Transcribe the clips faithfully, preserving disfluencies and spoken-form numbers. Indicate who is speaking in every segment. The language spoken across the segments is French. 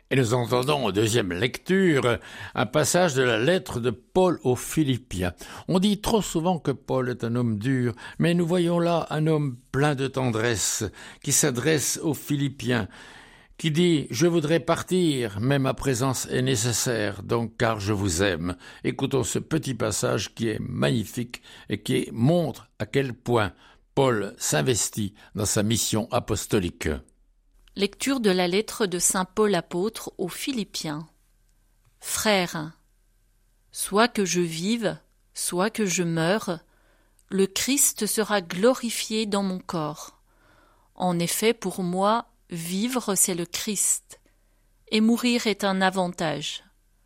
Speaker 1: Et nous entendons en deuxième lecture un passage de la lettre de Paul aux Philippiens. On dit trop souvent que Paul est un homme dur, mais nous voyons là un homme plein de tendresse qui s'adresse aux Philippiens, qui dit « Je voudrais partir, mais ma présence est nécessaire, donc car je vous aime ». Écoutons ce petit passage qui est magnifique et qui montre à quel point Paul s'investit dans sa mission apostolique.
Speaker 2: Lecture de la lettre de saint Paul apôtre aux Philippiens. Frères, soit que je vive, soit que je meure, le Christ sera glorifié dans mon corps. En effet, pour moi, vivre, c'est le Christ, et mourir est un avantage.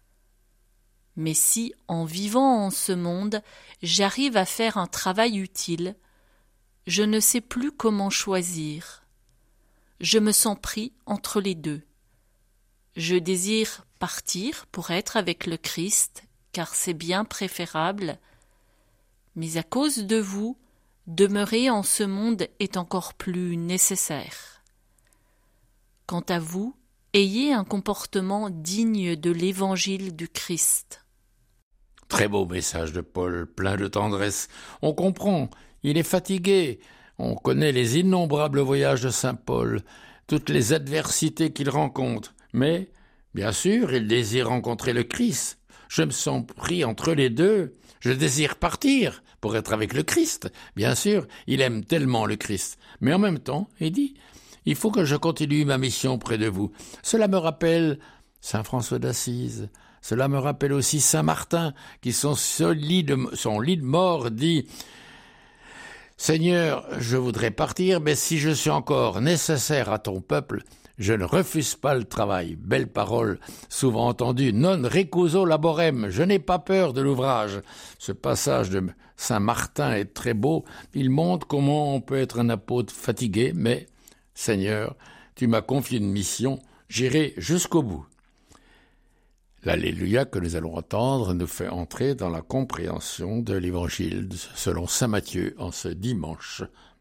Speaker 2: Mais si, en vivant en ce monde, j'arrive à faire un travail utile, je ne sais plus comment choisir. Je me sens pris entre les deux. Je désire partir pour être avec le Christ, car c'est bien préférable, mais à cause de vous, demeurer en ce monde est encore plus nécessaire. Quant à vous, ayez un comportement digne de l'évangile du Christ.
Speaker 1: Très beau message de Paul, plein de tendresse. On comprend, il est fatigué. On connaît les innombrables voyages de saint Paul, toutes les adversités qu'il rencontre. Mais, bien sûr, il désire rencontrer le Christ. Je me sens pris entre les deux. Je désire partir pour être avec le Christ. Bien sûr, il aime tellement le Christ. Mais en même temps, il dit, il faut que je continue ma mission près de vous. Cela me rappelle saint François d'Assise. Cela me rappelle aussi saint Martin, qui son, lit de, son lit de mort dit « Seigneur, je voudrais partir, mais si je suis encore nécessaire à ton peuple, je ne refuse pas le travail. » Belle parole, souvent entendue. Non recuso laborem. Je n'ai pas peur de l'ouvrage. Ce passage de saint Martin est très beau. Il montre comment on peut être un apôtre fatigué, mais, Seigneur, tu m'as confié une mission, j'irai jusqu'au bout. L'Alléluia que nous allons entendre nous fait entrer dans la compréhension de l'Évangile selon saint Matthieu en ce dimanche